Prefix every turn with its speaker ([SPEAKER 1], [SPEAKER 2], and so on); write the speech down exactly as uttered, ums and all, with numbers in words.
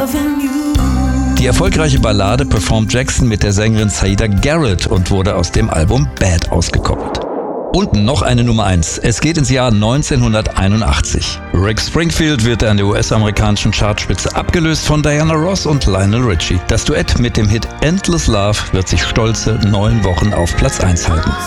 [SPEAKER 1] loving you.
[SPEAKER 2] Die erfolgreiche Ballade performt Jackson mit der Sängerin Siedah Garrett und wurde aus dem Album Bad ausgekoppelt. Und noch eine Nummer eins. Es geht ins Jahr neunzehnhunderteinundachtzig. Rick Springfield wird an der U S-amerikanischen Chartspitze abgelöst von Diana Ross und Lionel Richie. Das Duett mit dem Hit Endless Love wird sich stolze neun Wochen auf Platz eins halten.